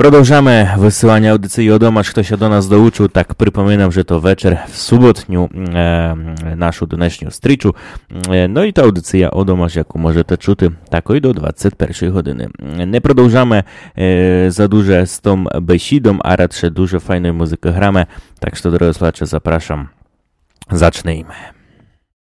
Продовжamy висилання аудиції «Одомаш». Хтось до нас долучив, так припоминам, że to вечір в суботню нашу донешню стрічу. Ну і та аудиція «Одомаш», яку можете чути, такої до 21 години. Не продовжamy za duże z tą besidą, a raczej dużo fajnej muzyki gramy. Tak że, drodzy słuchacze, zapraszam. Zacznijmy.